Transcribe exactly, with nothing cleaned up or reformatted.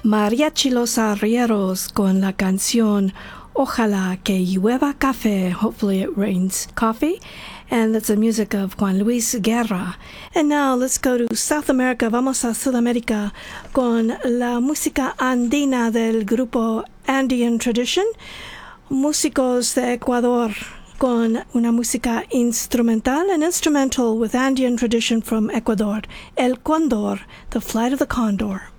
Mariachi Los Arrieros con la canción Ojalá que llueva café. Hopefully it rains coffee. And that's the music of Juan Luis Guerra. And now let's go to South America. Vamos a Sudamérica con la música andina del grupo Andean Tradition. Músicos de Ecuador con una música instrumental, an instrumental with Andean Tradition from Ecuador. El Condor, The Flight of the Condor.